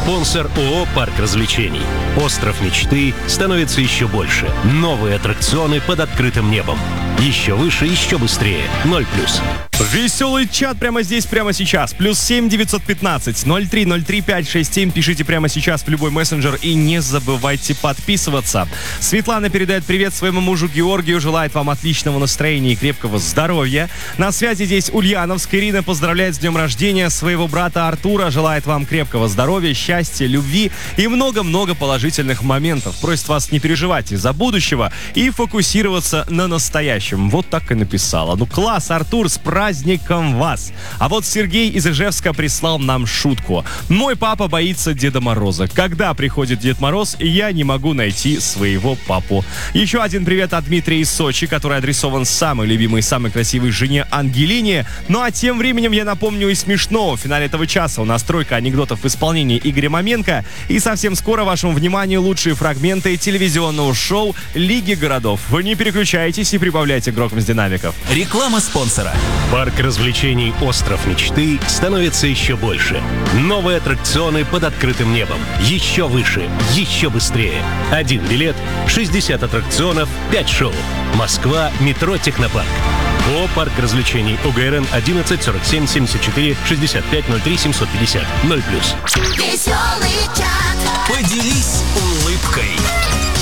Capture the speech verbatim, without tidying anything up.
Спонсор ООО «Парк развлечений». Остров мечты становится еще больше. Новые аттракционы под открытым небом. Еще выше, еще быстрее. Ноль плюс. Веселый чат прямо здесь, прямо сейчас. Плюс семь девятьсот пятнадцать ноль три ноль три пять шесть семь. Пишите прямо сейчас в любой мессенджер и не забывайте подписываться. Светлана передает привет своему мужу Георгию. Желает вам отличного настроения и крепкого здоровья. На связи здесь Ульяновск. Ирина поздравляет с днем рождения своего брата Артура. Желает вам крепкого здоровья, счастья, любви и много-много положительных моментов. Просит вас не переживать из-за будущего и фокусироваться на настоящем. Вот так и написала. Ну класс, Артур, с праздником вас! А вот Сергей из Ижевска прислал нам шутку. Мой папа боится Деда Мороза. Когда приходит Дед Мороз, я не могу найти своего папу. Еще один привет от Дмитрия из Сочи, который адресован самой любимой и самой красивой жене Ангелине. Ну а тем временем я напомню и смешно. В финале этого часа у нас тройка анекдотов в исполнении Игоря Маменко. И совсем скоро вашему вниманию лучшие фрагменты телевизионного шоу «Лиги городов». Вы не переключайтесь и прибавляйте громкость динамиков. Реклама спонсора. Парк развлечений «Остров мечты» становится еще больше. Новые аттракционы под открытым небом. Еще выше, еще быстрее. Один билет, шестьдесят аттракционов, пять шоу. Москва, метро «Технопарк». ООО «Парк развлечений». ОГРН одиннадцать сорок семь семьдесят четыре шестьдесят пять ноль три семьсот пятьдесят. Ноль плюс. Веселый чат. Поделись улыбкой.